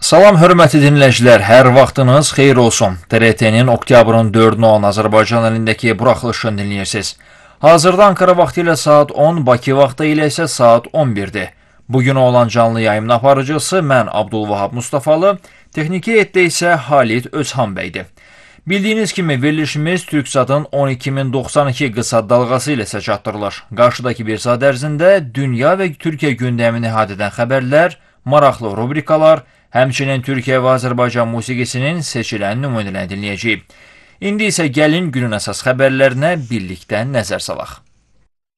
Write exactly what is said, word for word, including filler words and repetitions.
Salam hörmətli dinləyicilər, hər vaxtınız xeyir olsun. T R T-nin oktyabrın dördünə olan Azərbaycan əlindəki buraxılışını dinləyirsiniz. Hazırda Ankara vaxtı ilə saat on, Bakı vaxtı ilə isə saat on birdir. Bugün olan canlı yayımın aparıcısı mən Abdulvahab Mustafalı, texniki heyətdə isə Halit Özhan bəydir. Bildiyiniz kimi verilişimiz Türksatın on iki min doxsan iki qısa dalğası ilə isə çatdırılır. Qarşıdakı bir saat ərzində dünya və Türkiyə gündəmini əhatə edən xəbərlər, maraqlı rubrikalar, həmçinin Türkiyə və Azərbaycan musiqisinin seçilən nümunələrini dinləyəcəyik. İndi isə gəlin günün əsas xəbərlərinə birlikdə nəzər salaq.